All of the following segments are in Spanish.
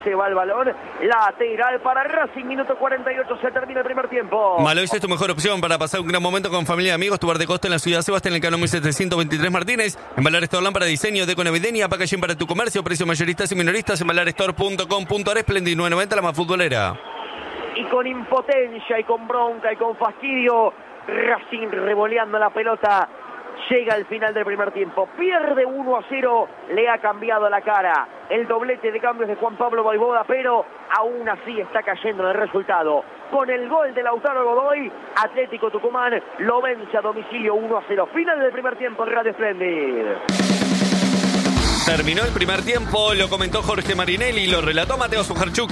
Se va el balón, lateral para Racing, minuto 48, se termina el primer tiempo. Malois es tu mejor opción para pasar un gran momento con familia y amigos. Tu bar de costa en la ciudad de Sebastián, en el Cano 1723 Martínez. Embalar Store Lámpara, diseño, deco navideña, packaging para tu comercio, precios mayoristas y minoristas. Embalarstore.com.ar, Splendid 990, la más futbolera. Y con impotencia y con bronca y con fastidio, Racing revoleando la pelota. Llega al final del primer tiempo, pierde 1-0, le ha cambiado la cara el doblete de cambios de Juan Pablo Vojvoda, pero aún así está cayendo el resultado. Con el gol de Lautaro Godoy, Atlético Tucumán lo vence a domicilio 1-0. Final del primer tiempo en Radio Splendid. Terminó el primer tiempo, lo comentó Jorge Marinelli, lo relató Mateo Sujarchuk.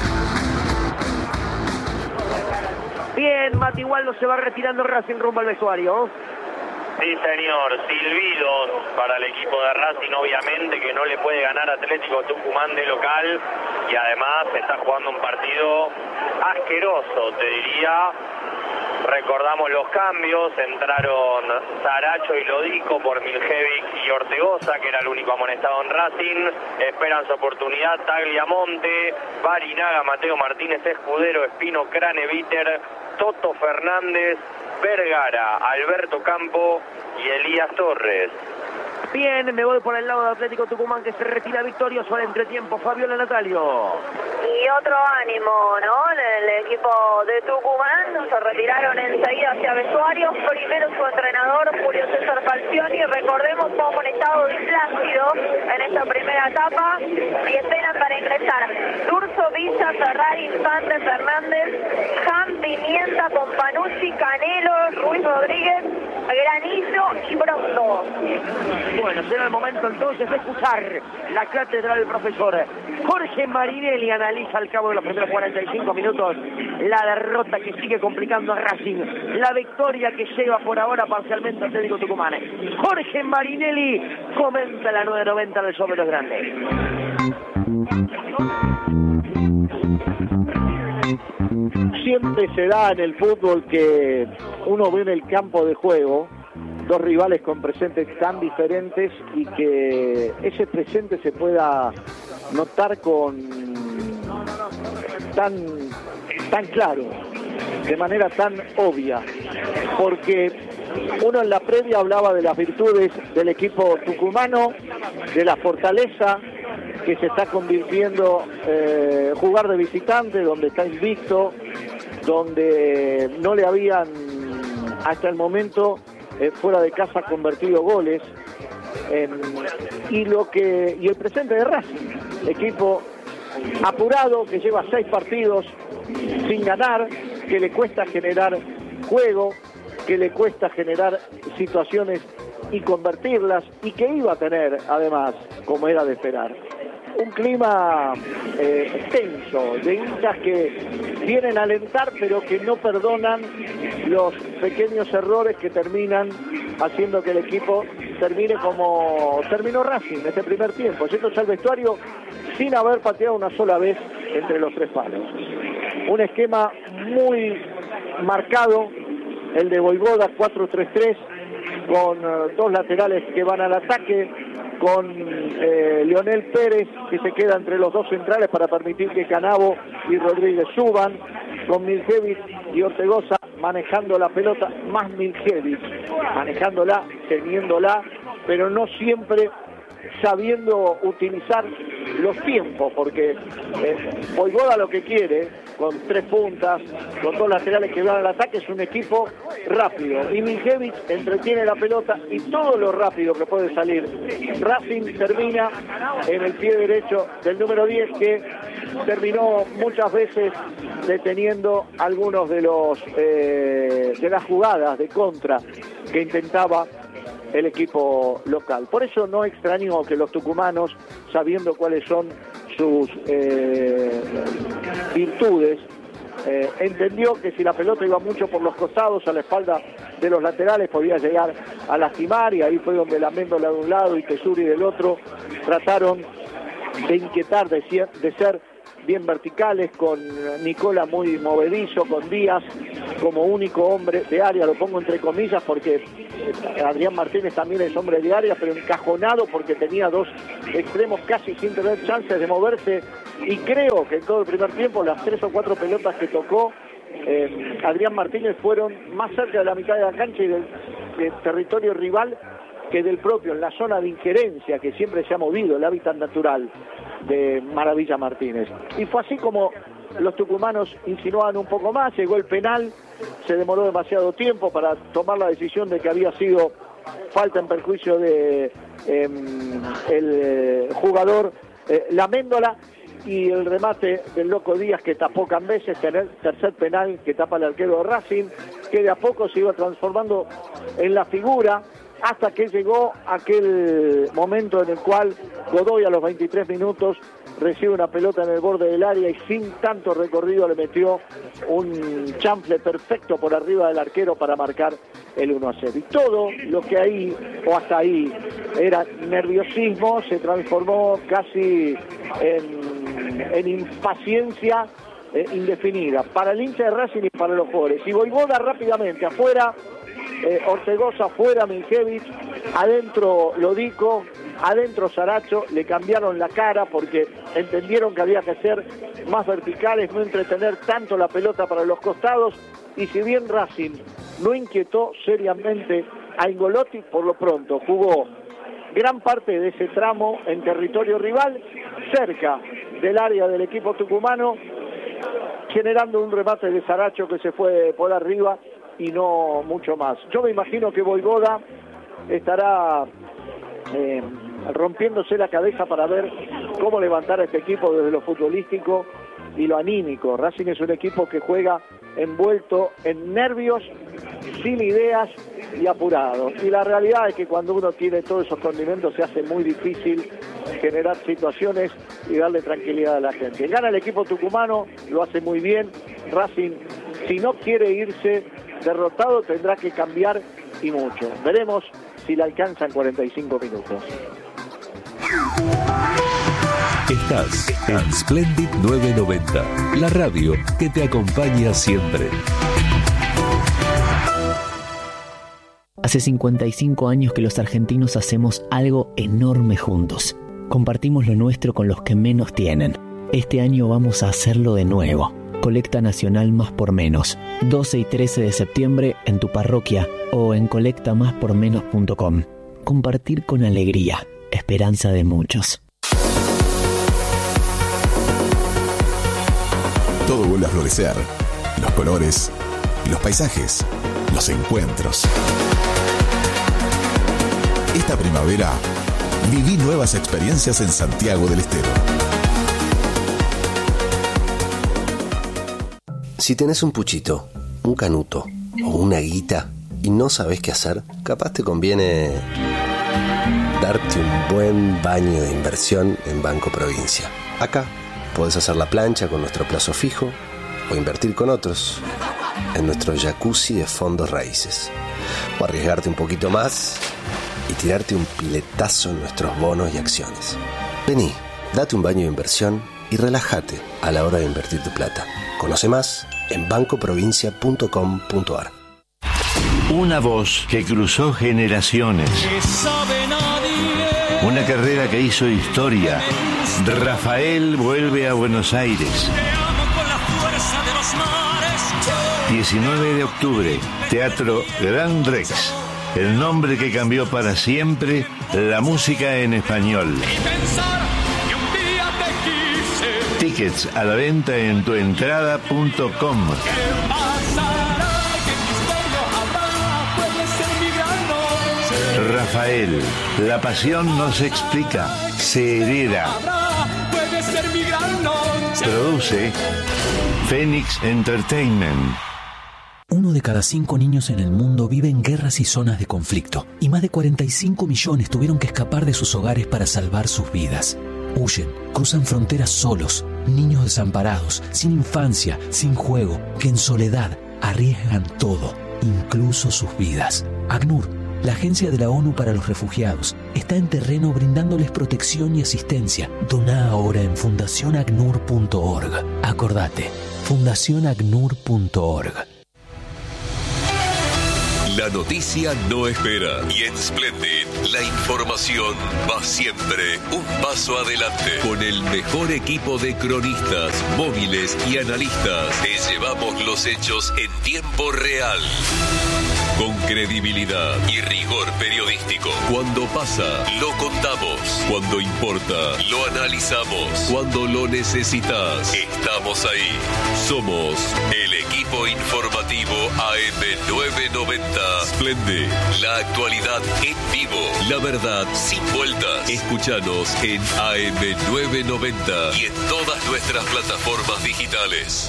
Bien, Mati Waldo se va retirando Racing rumbo al vestuario. Sí, señor, silbidos para el equipo de Racing, obviamente que no le puede ganar Atlético Tucumán de local y además está jugando un partido asqueroso, te diría. Recordamos los cambios, entraron Saracho y Lodico por Miljevic y Ortegoza, que era el único amonestado en Racing. Esperan su oportunidad Tagliamonte, Barinaga, Mateo Martínez Escudero, Espino Craneviter, Toto Fernández, Vergara, Alberto Campo y Elías Torres. Bien, me voy por el lado de Atlético Tucumán, que se retira victorioso al entretiempo. Fabiola Natalio. Y otro ánimo, ¿no? El equipo de Tucumán se retiraron enseguida hacia vestuarios. Primero su entrenador, Julio César Falcioni. Recordemos, fue amonestado de Plácido en esta primera etapa. Y esperan para ingresar Durso, Villa, Ferrari, Infante, Fernández, Jam, Pimienta, Companucci, Canelo, Ruiz Rodríguez, Granillo y Brondo. Bueno, será el momento entonces de escuchar la cátedra del profesor Jorge Marinelli. Analiza al cabo de los primeros 45 minutos la derrota que sigue complicando a Racing, la victoria que lleva por ahora parcialmente Atlético Tucumán. Jorge Marinelli comenta la 990 del show de los grandes. Siempre se da en el fútbol que uno ve en el campo de juego dos rivales con presentes tan diferentes y que ese presente se pueda notar con tan claro, de manera tan obvia, porque uno en la previa hablaba de las virtudes del equipo tucumano, de la fortaleza que se está convirtiendo jugar de visitante, donde está invicto, donde no le habían hasta el momento fuera de casa convertido goles, y el presente de Racing, equipo apurado que lleva 6 partidos sin ganar, que le cuesta generar juego, que le cuesta generar situaciones y convertirlas, y que iba a tener además, como era de esperar, un clima tenso, de hinchas que vienen a alentar pero que no perdonan los pequeños errores que terminan haciendo que el equipo termine como terminó Racing este primer tiempo, yéndose al vestuario sin haber pateado una sola vez entre los 3 palos. Un esquema muy marcado, el de Vojvoda, 4-3-3, con 2 laterales que van al ataque, con Leonel Pérez, que se queda entre los 2 centrales para permitir que Canavo y Rodríguez suban, con Miljevic y Ortegoza manejando la pelota, más Miljevic manejándola, teniéndola, pero no siempre sabiendo utilizar los tiempos, porque Vojvoda lo que quiere, con 3 puntas, con 2 laterales que van al ataque, es un equipo rápido, y Miljevic entretiene la pelota y todo lo rápido que puede salir. Racing termina en el pie derecho del número 10, que terminó muchas veces deteniendo algunos de las jugadas de contra que intentaba el equipo local. Por eso no extraño que los tucumanos, sabiendo cuáles son sus virtudes, entendió que si la pelota iba mucho por los costados, a la espalda de los laterales, podía llegar a lastimar, y ahí fue donde Laméndola de un lado y Tesuri del otro trataron de inquietar, de ser bien verticales, con Nicola muy movedizo, con Díaz como único hombre de área, lo pongo entre comillas porque Adrián Martínez también es hombre de área, pero encajonado porque tenía dos extremos casi sin tener chances de moverse, y creo que en todo el primer tiempo las 3 o 4 pelotas que tocó Adrián Martínez fueron más cerca de la mitad de la cancha y del territorio rival que del propio, en la zona de injerencia que siempre se ha movido, el hábitat natural de Maravilla Martínez. Y fue así como los tucumanos insinuaban un poco más, llegó el penal, se demoró demasiado tiempo para tomar la decisión de que había sido falta en perjuicio de el jugador Laméndola, y el remate del Loco Díaz que tapó Cambeses, tercer penal que tapa el arquero de Racing, que de a poco se iba transformando en la figura, hasta que llegó aquel momento en el cual Godoy a los 23 minutos recibe una pelota en el borde del área y sin tanto recorrido le metió un chanfle perfecto por arriba del arquero para marcar el 1-0. Y todo lo que ahí o hasta ahí era nerviosismo se transformó casi en impaciencia indefinida para el hincha de Racing y para los jugadores. Y Voivoda rápidamente afuera, Ortegoza afuera, Miljevich, adentro Lodico, adentro Saracho, le cambiaron la cara porque entendieron que había que ser más verticales, no entretener tanto la pelota para los costados, y si bien Racing no inquietó seriamente a Ingolotti, por lo pronto jugó gran parte de ese tramo en territorio rival, cerca del área del equipo tucumano, generando un remate de Saracho que se fue por arriba y no mucho más. Yo me imagino que Voivoda estará rompiéndose la cabeza para ver cómo levantar a este equipo desde lo futbolístico y lo anímico. Racing es un equipo que juega envuelto en nervios, sin ideas y apurado. Y la realidad es que cuando uno tiene todos esos condimentos se hace muy difícil generar situaciones y darle tranquilidad a la gente. Gana el equipo tucumano, lo hace muy bien. Racing, si no quiere irse derrotado, tendrá que cambiar y mucho. Veremos si le alcanzan 45 minutos. Estás en Splendid 990, la radio que te acompaña siempre. Hace 55 años que los argentinos hacemos algo enorme juntos. Compartimos lo nuestro con los que menos tienen. Este año vamos a hacerlo de nuevo. Colecta Nacional Más por Menos. 12 y 13 de septiembre en tu parroquia o en colectamáspormenos.com. Compartir con alegría. Esperanza de muchos. Todo vuelve a florecer. Los colores, los paisajes, los encuentros. Esta primavera, viví nuevas experiencias en Santiago del Estero. Si tenés un puchito, un canuto o una guita y no sabés qué hacer, capaz te conviene darte un buen baño de inversión en Banco Provincia. Acá podés hacer la plancha con nuestro plazo fijo o invertir con otros en nuestro jacuzzi de fondos raíces. O arriesgarte un poquito más y tirarte un piletazo en nuestros bonos y acciones. Vení, date un baño de inversión y relájate a la hora de invertir tu plata. Conoce más en bancoprovincia.com.ar. Una voz que cruzó generaciones. Una carrera que hizo historia. Rafael vuelve a Buenos Aires. 19 de octubre, Teatro Gran Rex. El nombre que cambió para siempre la música en español. Tickets a la venta en tuentrada.com. Rafael, la pasión no se explica, se hereda. Produce Phoenix Entertainment. 1 de cada 5 niños en el mundo vive en guerras y zonas de conflicto, y más de 45 millones tuvieron que escapar de sus hogares para salvar sus vidas. Huyen, cruzan fronteras solos, niños desamparados, sin infancia, sin juego, que en soledad arriesgan todo, incluso sus vidas. ACNUR La Agencia de la ONU para los Refugiados está en terreno brindándoles protección y asistencia. Doná ahora en fundacionacnur.org. Acordate, fundacionacnur.org. La noticia no espera y en Splendid la información va siempre un paso adelante. Con el mejor equipo de cronistas, móviles y analistas, te llevamos los hechos en tiempo real. Con credibilidad y rigor periodístico. Cuando pasa, lo contamos. Cuando importa, lo analizamos. Cuando lo necesitas, estamos ahí. Somos el equipo informativo AM990. Splendid, la actualidad en vivo. La verdad sin vueltas. Escúchanos en AM990 y en todas nuestras plataformas digitales.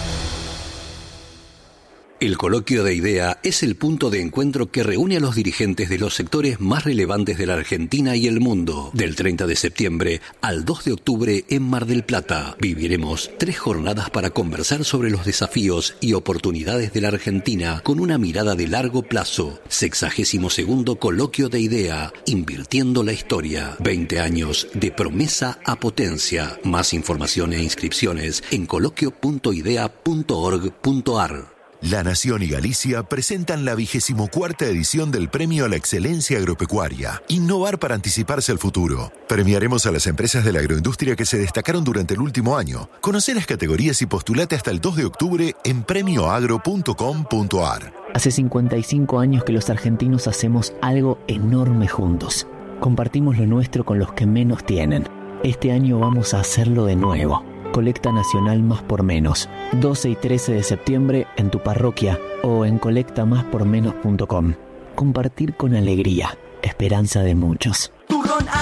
El Coloquio de IDEA es el punto de encuentro que reúne a los dirigentes de los sectores más relevantes de la Argentina y el mundo. Del 30 de septiembre al 2 de octubre en Mar del Plata, viviremos 3 jornadas para conversar sobre los desafíos y oportunidades de la Argentina con una mirada de largo plazo. 62º Coloquio de IDEA, invirtiendo la historia. 20 años de promesa a potencia. Más información e inscripciones en coloquio.idea.org.ar. La Nación y Galicia presentan la 24ª edición del Premio a la Excelencia Agropecuaria. Innovar para anticiparse al futuro. Premiaremos a las empresas de la agroindustria que se destacaron durante el último año. Conoce las categorías y postulate hasta el 2 de octubre en premioagro.com.ar. Hace 55 años que los argentinos hacemos algo enorme juntos. Compartimos lo nuestro con los que menos tienen. Este año vamos a hacerlo de nuevo. Colecta Nacional Más por Menos, 12 y 13 de septiembre en tu parroquia o en colectamáspormenos.com. Compartir con alegría, esperanza de muchos. Turrón